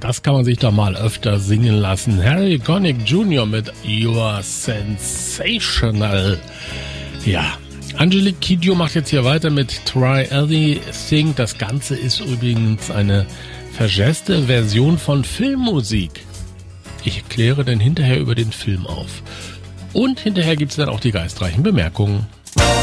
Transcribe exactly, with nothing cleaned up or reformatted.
das kann man sich doch mal öfter singen lassen. Harry Connick Junior mit You Are Sensational. Ja, Angelique Kidjo macht jetzt hier weiter mit Try Anything. Das Ganze ist übrigens eine verjazzte Version von Filmmusik. Ich kläre dann hinterher über den Film auf. Und hinterher gibt's dann auch die geistreichen Bemerkungen.